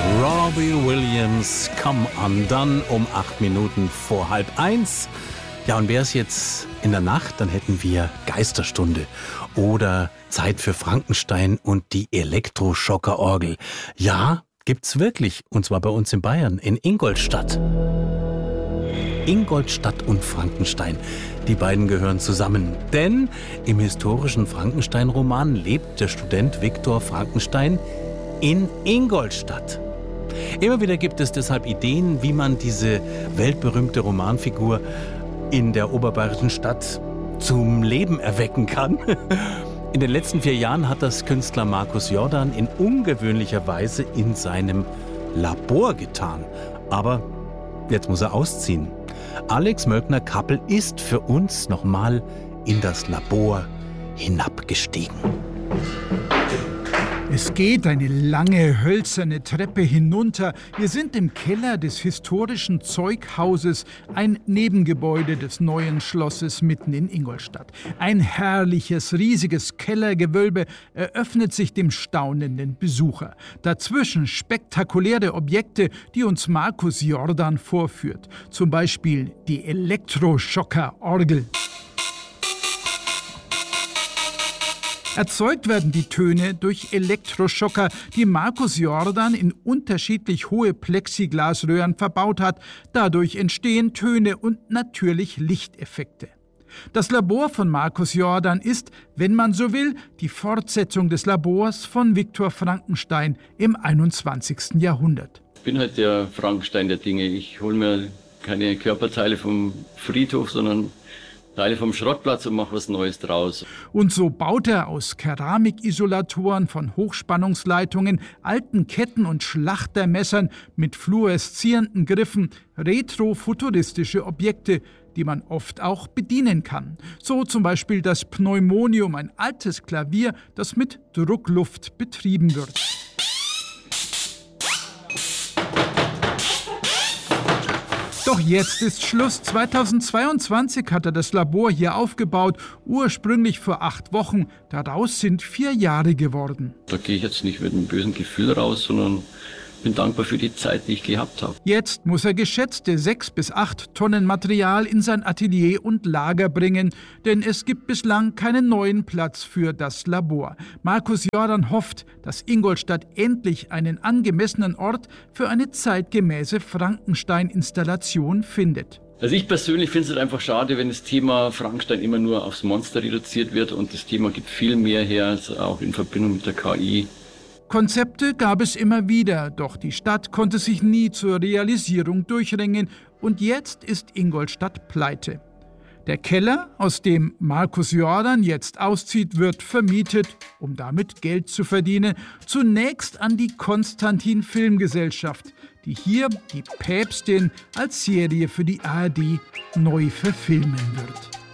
Robbie Williams, Come Undone, um 8 Minuten vor 12:30. Ja, und wäre es jetzt in der Nacht, dann hätten wir Geisterstunde oder Zeit für Frankenstein und die Elektroschockerorgel. Ja, gibt's wirklich, und zwar bei uns in Bayern, in Ingolstadt. Ingolstadt und Frankenstein, die beiden gehören zusammen. Denn im historischen Frankenstein-Roman lebt der Student Viktor Frankenstein in Ingolstadt. Immer wieder gibt es deshalb Ideen, wie man diese weltberühmte Romanfigur in der oberbayerischen Stadt zum Leben erwecken kann. In den letzten 4 Jahren hat das Künstler Markus Jordan in ungewöhnlicher Weise in seinem Labor getan. Aber jetzt muss er ausziehen. Alex Mölkner-Kappel ist für uns nochmal in das Labor hinabgestiegen. Es geht eine lange, hölzerne Treppe hinunter. Wir sind im Keller des historischen Zeughauses, ein Nebengebäude des neuen Schlosses mitten in Ingolstadt. Ein herrliches, riesiges Kellergewölbe eröffnet sich dem staunenden Besucher. Dazwischen spektakuläre Objekte, die uns Markus Jordan vorführt. Zum Beispiel die Elektroschockerorgel. Erzeugt werden die Töne durch Elektroschocker, die Markus Jordan in unterschiedlich hohe Plexiglasröhren verbaut hat. Dadurch entstehen Töne und natürlich Lichteffekte. Das Labor von Markus Jordan ist, wenn man so will, die Fortsetzung des Labors von Viktor Frankenstein im 21. Jahrhundert. Ich bin halt der Frankenstein der Dinge. Ich hole mir keine Körperteile vom Friedhof, sondern Teile vom Schrottplatz und mache was Neues draus. Und so baut er aus Keramikisolatoren von Hochspannungsleitungen, alten Ketten und Schlachtermessern mit fluoreszierenden Griffen retrofuturistische Objekte, die man oft auch bedienen kann. So zum Beispiel das Pneumonium, ein altes Klavier, das mit Druckluft betrieben wird. Doch jetzt ist Schluss. 2022 hat er das Labor hier aufgebaut, ursprünglich vor 8 Wochen. Daraus sind 4 Jahre geworden. Da gehe ich jetzt nicht mit einem bösen Gefühl raus, sondern bin dankbar für die Zeit, die ich gehabt habe. Jetzt muss er geschätzte 6 bis 8 Tonnen Material in sein Atelier und Lager bringen, denn es gibt bislang keinen neuen Platz für das Labor. Markus Jordan hofft, dass Ingolstadt endlich einen angemessenen Ort für eine zeitgemäße Frankenstein-Installation findet. Also ich persönlich finde es halt einfach schade, wenn das Thema Frankenstein immer nur aufs Monster reduziert wird und das Thema gibt viel mehr her, also auch in Verbindung mit der KI. Konzepte gab es immer wieder, doch die Stadt konnte sich nie zur Realisierung durchringen und jetzt ist Ingolstadt pleite. Der Keller, aus dem Markus Jordan jetzt auszieht, wird vermietet, um damit Geld zu verdienen, zunächst an die Konstantin Filmgesellschaft, die hier die Päpstin als Serie für die ARD neu verfilmen wird.